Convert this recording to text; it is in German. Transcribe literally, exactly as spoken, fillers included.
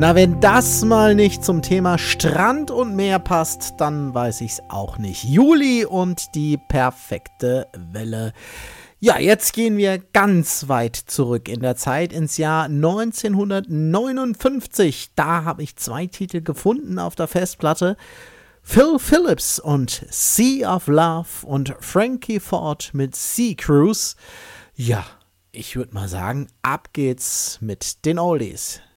Na, wenn das mal nicht zum Thema Strand und Meer passt, dann weiß ich's auch nicht. Juli und die perfekte Welle. Ja, jetzt gehen wir ganz weit zurück in der Zeit ins Jahr neunzehnhundertneunundfünfzig. Da habe ich zwei Titel gefunden auf der Festplatte. Phil Phillips und Sea of Love und Frankie Ford mit Sea Cruise. Ja, ich würde mal sagen, ab geht's mit den Oldies.